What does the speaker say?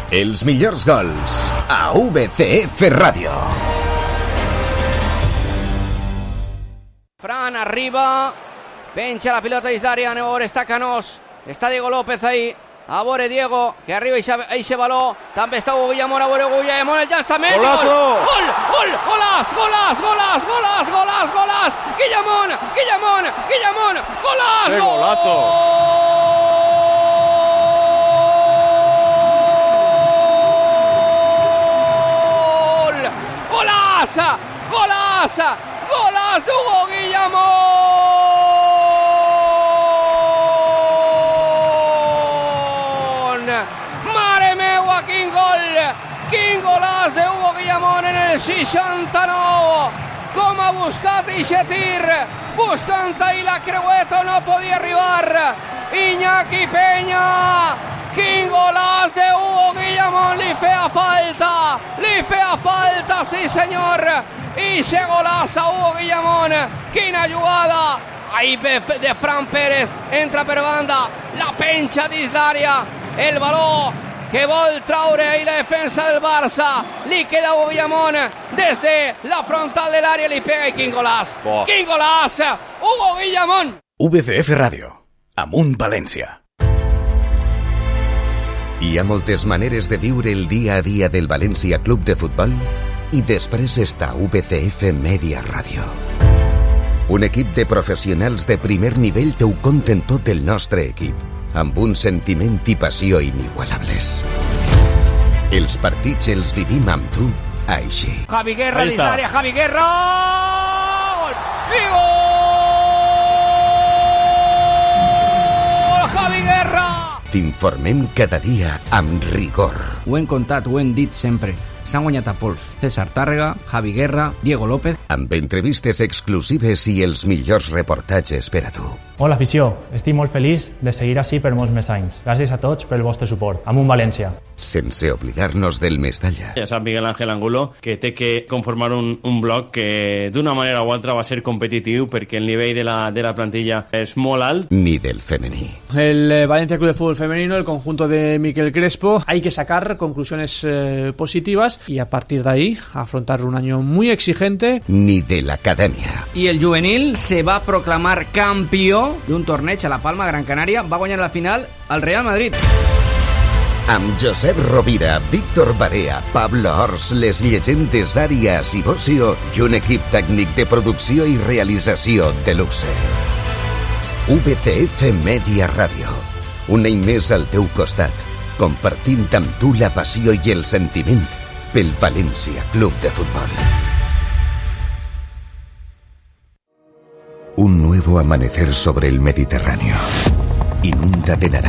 Els millors gols a VCF Ràdio. Fran arriba, pencha la pilota dins d'àrea, anem a veure, està Canós, està Diego López ahí, a veure Diego, que arriba eixe baló, també està Hugo Guillamón, a veure Hugo Guillamón, el llançament, gol, golàs, Guillamón, golàs, golazo. Golaç d'Hugo Guillamón! Mare meua, quin golaç d'Hugo Guillamón en el 69! Com ha buscat eixe tir, buscant ahí la creueta, no podia arribar Iñaki Peña! Quin golaç de Hugo Guillamón, li feia falta, sí senyor, i se golaç a Hugo Guillamón, quina jugada, ahí de Fran Pérez, entra per banda, la penja dins d'àrea, el baló que vol traure ahí la defensa del Barça, li queda Hugo Guillamón, des de la frontal de l'àrea li pega i quin golaç, Hugo Guillamón. VCF Ràdio, Amunt València. Hi ha moltes maneres de viure el dia a dia del València Club de Futbol i després està VCF Media Ràdio. Un equip de professionals de primer nivell t'ho conten tot el nostre equip, amb un sentiment i passió inigualables. Els partits els vivim amb tu així. Javi Guerra dins d'àrea, Javi Guerra! Gol! I gol! Javi Guerra! T'informem cada dia amb rigor. Ho hem contat, ho hem dit sempre. S'han guanyat a pols. César Tàrrega, Javi Guerra, Diego López. Amb entrevistes exclusives i els millors reportatges per a tu. Hola, afició. Estic molt feliç de seguir així per molts més anys. Gràcies a tots pel vostre suport. Amunt València. Sense oblidar-nos del Mestalla. Ja sap Miguel Ángel Angulo que té que conformar un bloc que d'una manera o altra va ser competitiu perquè el nivell de la plantilla és molt alt. Ni del femení. El Valencia Club de Fútbol Femenino, el conjunto de Miquel Crespo, hay que sacar conclusiones positivas y a partir de ahí afrontar un año muy exigente. Ni de la academia. I el juvenil se va proclamar campió d'un torneig a la Palma, Gran Canària. Va guanyar la final al Real Madrid. Amb Josep Rovira, Víctor Barea, Pablo Ors, les llegendes Àrias i Bocio i un equip tècnic de producció i realització de luxe. VCF Media Ràdio. Un any més al teu costat, compartint amb tu la passió i el sentiment pel València Club de Futbol. Un nuevo amanecer sobre el Mediterráneo. Inunda de naranja.